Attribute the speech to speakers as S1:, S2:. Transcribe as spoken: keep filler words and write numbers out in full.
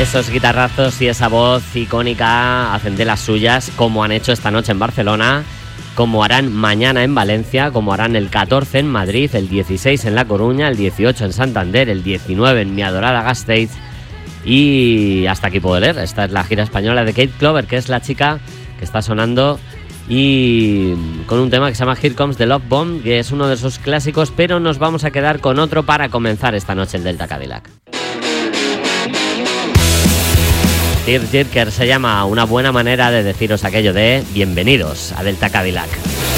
S1: Esos guitarrazos y esa voz icónica hacen de las suyas, como han hecho esta noche en Barcelona, como harán mañana en Valencia, como harán el catorce en Madrid, el dieciséis en La Coruña, el dieciocho en Santander, el diecinueve en mi adorada Gasteiz. Y hasta aquí puedo leer. Esta es la gira española de Kate Clover, que es la chica que está sonando y con un tema que se llama Here Comes the Love Bomb, que es uno de sus clásicos, pero nos vamos a quedar con otro para comenzar esta noche el Delta Cadillac. Tearjerker se llama, una buena manera de deciros aquello de bienvenidos a Delta Cadillac.